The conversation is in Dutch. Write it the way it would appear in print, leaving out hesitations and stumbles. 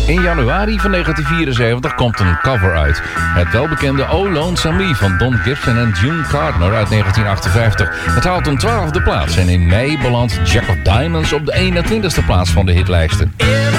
In januari van 1974 komt een cover uit. Het welbekende Oh Lonesome Me van Don Gibson en June Carter uit 1958. Het haalt een 12e plaats en in mei belandt Jack of Diamonds op de 21e plaats van de hitlijsten.